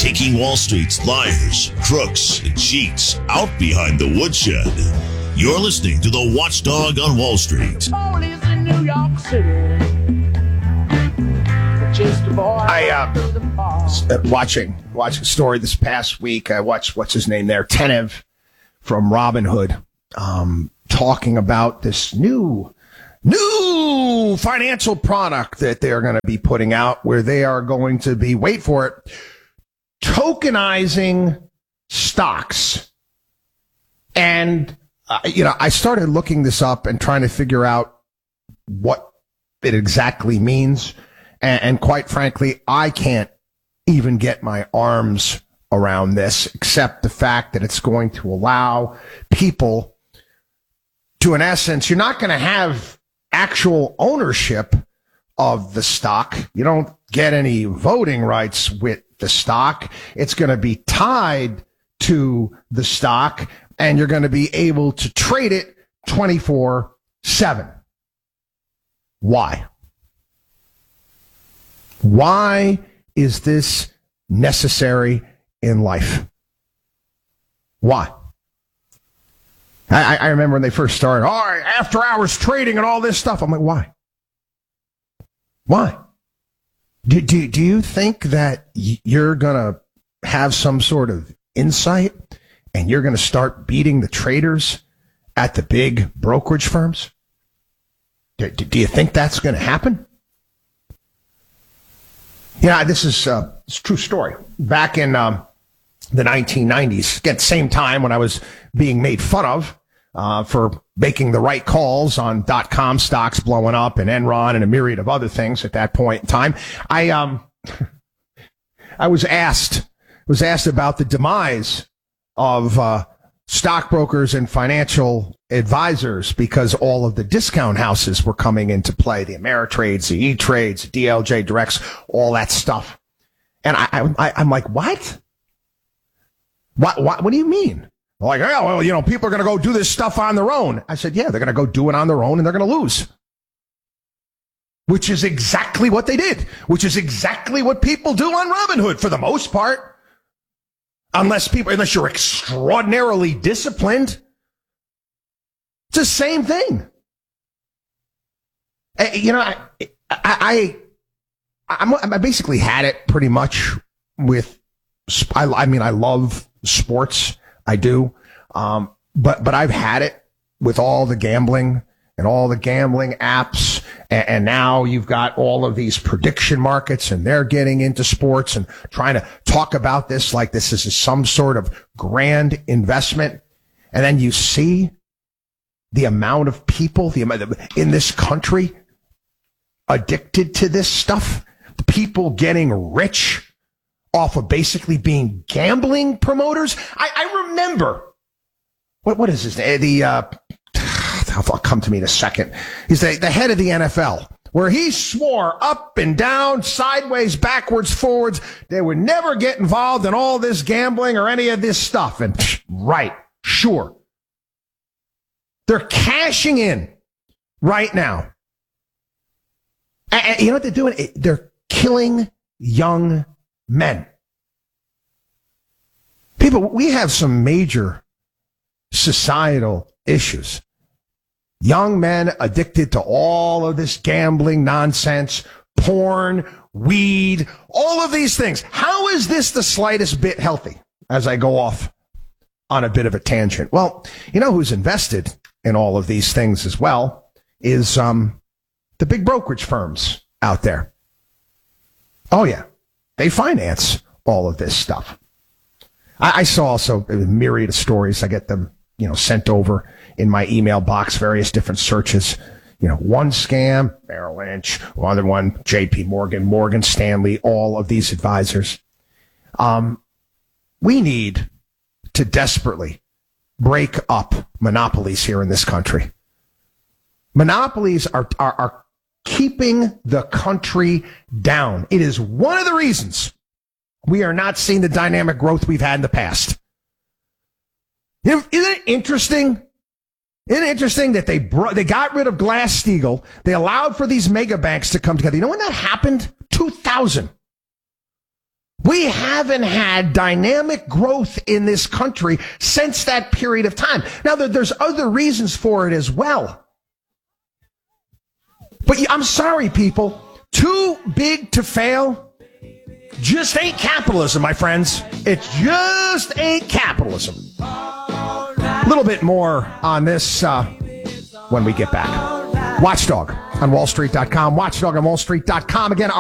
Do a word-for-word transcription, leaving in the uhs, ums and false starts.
taking Wall Street's liars, crooks, and cheats out behind the woodshed. You're listening to the Watchdog on Wall Street. Police in New York City. I uh, watching watching a story this past week. I watched what's his name there, Tenev from Robinhood, um, talking about this new new financial product that they're going to be putting out, where they are going to be, wait for it, tokenizing stocks. And uh, you know, I started looking this up and trying to figure out what it exactly means. And, and quite frankly, I can't even get my arms around this, except the fact that it's going to allow people to, in essence, you're not going to have actual ownership of the stock. You don't get any voting rights with the stock. It's going to be tied to the stock, and you're going to be able to trade it twenty-four seven. Why? Why is this necessary in life? Why? I, I remember when they first started, all right, after hours trading and all this stuff. I'm like, why? Why? Do, do, do you think that you're going to have some sort of insight and you're going to start beating the traders at the big brokerage firms? Do, do you think that's going to happen? Yeah, this is uh, it's a true story. Back in um, the nineteen nineties, at the same time when I was being made fun of uh, for making the right calls on dot-com stocks blowing up and Enron and a myriad of other things at that point in time, I um I was asked was asked about the demise of uh, stockbrokers and financial advisors, because all of the discount houses were coming into play, the Ameritrades, the E-Trades, the D L J Directs, all that stuff. And I, I, I'm like, what? What, what, what do you mean? Like, oh, well, you know, people are going to go do this stuff on their own. I said, yeah, they're going to go do it on their own and they're going to lose. Which is exactly what they did. Which is exactly what people do on Robinhood for the most part. Unless people, unless you're extraordinarily disciplined. It's the same thing. You know, I, I, I, I basically had it pretty much with, I, I mean, I love sports. I do. Um, but, but I've had it with all the gambling and all the gambling apps. And, and now you've got all of these prediction markets, and they're getting into sports and trying to talk about this like this is some sort of grand investment. And then you see the amount of people the amount of, in this country addicted to this stuff, the people getting rich off of basically being gambling promoters. I, I remember, what what is his name? The, uh, I'll come to me in a second. He's the, the head of the N F L, where he swore up and down, sideways, backwards, forwards, they would never get involved in all this gambling or any of this stuff. And right, sure. They're cashing in right now. And you know what they're doing? They're killing young men. People, we have some major societal issues. Young men addicted to all of this gambling nonsense, porn, weed, all of these things. How is this the slightest bit healthy? As I go off on a bit of a tangent. Well, you know who's invested in all of these things as well is um, the big brokerage firms out there. Oh, yeah. They finance all of this stuff. I, I saw also a myriad of stories. I get them, you know, sent over in my email box, various different searches. You know, one scam, Merrill Lynch, other one, J P Morgan, Morgan Stanley, all of these advisors. Um, we need to desperately break up monopolies here in this country. Monopolies are, are, are keeping the country down. It is one of the reasons we are not seeing the dynamic growth we've had in the past. Isn't it interesting? Isn't it interesting that they brought, they got rid of Glass-Steagall? They allowed for these mega banks to come together. You know when that happened? two thousand. We haven't had dynamic growth in this country since that period of time. Now, there's other reasons for it as well. But I'm sorry, people. Too big to fail just ain't capitalism, my friends. It just ain't capitalism. A little bit more on this uh, when we get back. Watchdog on wall street dot com. Watchdog on wall street dot com. Again,